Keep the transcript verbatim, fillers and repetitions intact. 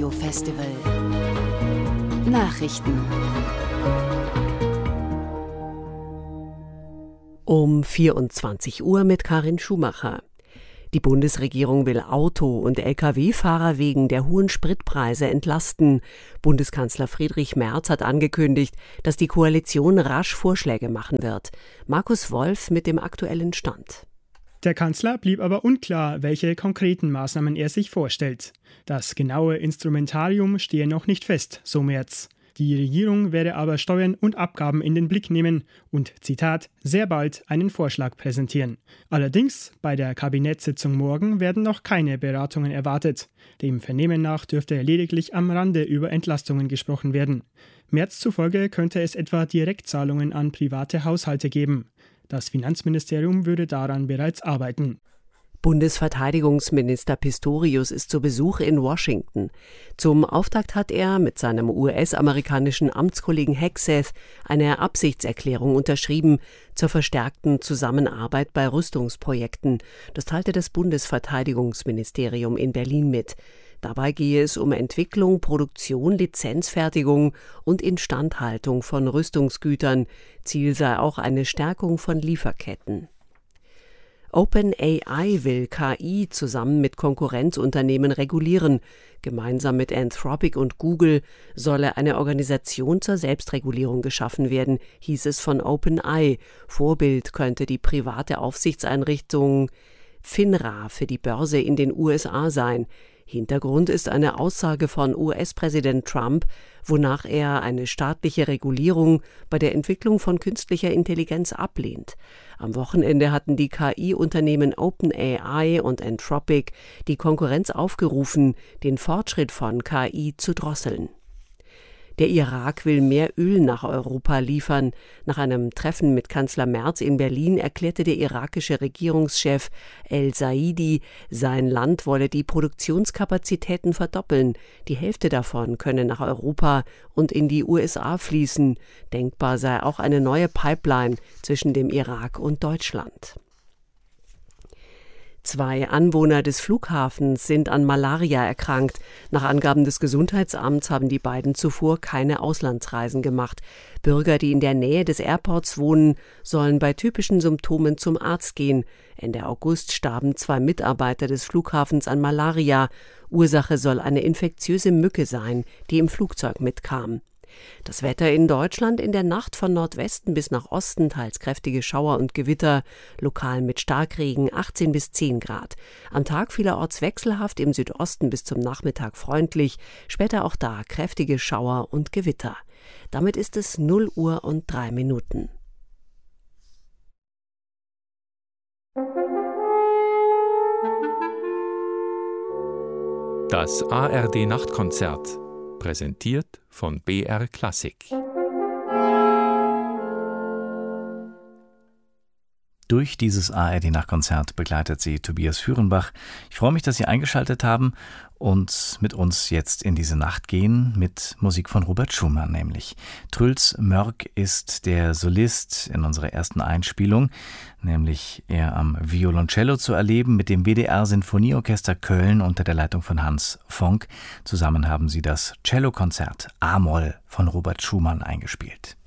Radiofestival. Nachrichten. Um vierundzwanzig Uhr mit Karin Schumacher. Die Bundesregierung will Auto- und L K W-Fahrer wegen der hohen Spritpreise entlasten. Bundeskanzler Friedrich Merz hat angekündigt, dass die Koalition rasch Vorschläge machen wird. Markus Wolf mit dem aktuellen Stand. Der Kanzler blieb aber unklar, welche konkreten Maßnahmen er sich vorstellt. Das genaue Instrumentarium stehe noch nicht fest, so Merz. Die Regierung werde aber Steuern und Abgaben in den Blick nehmen und, Zitat, sehr bald einen Vorschlag präsentieren. Allerdings, bei der Kabinettssitzung morgen werden noch keine Beratungen erwartet. Dem Vernehmen nach dürfte lediglich am Rande über Entlastungen gesprochen werden. Merz zufolge könnte es etwa Direktzahlungen an private Haushalte geben. Das Finanzministerium würde daran bereits arbeiten. Bundesverteidigungsminister Pistorius ist zu Besuch in Washington. Zum Auftakt hat er mit seinem U S-amerikanischen Amtskollegen Hegseth eine Absichtserklärung unterschrieben zur verstärkten Zusammenarbeit bei Rüstungsprojekten. Das teilte das Bundesverteidigungsministerium in Berlin mit. Dabei gehe es um Entwicklung, Produktion, Lizenzfertigung und Instandhaltung von Rüstungsgütern. Ziel sei auch eine Stärkung von Lieferketten. OpenAI will K I zusammen mit Konkurrenzunternehmen regulieren. Gemeinsam mit Anthropic und Google solle eine Organisation zur Selbstregulierung geschaffen werden, hieß es von OpenAI. Vorbild könnte die private Aufsichtseinrichtung FINRA für die Börse in den U S A sein. Hintergrund ist eine Aussage von U S-Präsident Trump, wonach er eine staatliche Regulierung bei der Entwicklung von künstlicher Intelligenz ablehnt. Am Wochenende hatten die K I-Unternehmen OpenAI und Anthropic die Konkurrenz aufgerufen, den Fortschritt von K I zu drosseln. Der Irak will mehr Öl nach Europa liefern. Nach einem Treffen mit Kanzler Merz in Berlin erklärte der irakische Regierungschef El-Saidi, sein Land wolle die Produktionskapazitäten verdoppeln. Die Hälfte davon könne nach Europa und in die U S A fließen. Denkbar sei auch eine neue Pipeline zwischen dem Irak und Deutschland. Zwei Anwohner des Flughafens sind an Malaria erkrankt. Nach Angaben des Gesundheitsamts haben die beiden zuvor keine Auslandsreisen gemacht. Bürger, die in der Nähe des Airports wohnen, sollen bei typischen Symptomen zum Arzt gehen. Ende August starben zwei Mitarbeiter des Flughafens an Malaria. Ursache soll eine infektiöse Mücke sein, die im Flugzeug mitkam. Das Wetter in Deutschland: in der Nacht von Nordwesten bis nach Osten teils kräftige Schauer und Gewitter, lokal mit Starkregen, achtzehn bis zehn Grad. Am Tag vielerorts wechselhaft, im Südosten bis zum Nachmittag freundlich, später auch da kräftige Schauer und Gewitter. Damit ist es null Uhr und drei Minuten. Das A R D-Nachtkonzert, präsentiert von B R Klassik. Durch dieses A R D-Nachtkonzert begleitet sie Tobias Führenbach. Ich freue mich, dass Sie eingeschaltet haben und mit uns jetzt in diese Nacht gehen mit Musik von Robert Schumann nämlich. Truls Mörk ist der Solist in unserer ersten Einspielung, nämlich er am Violoncello zu erleben mit dem W D R-Sinfonieorchester Köln unter der Leitung von Hans Fonck. Zusammen haben sie das Cellokonzert A-Moll von Robert Schumann eingespielt.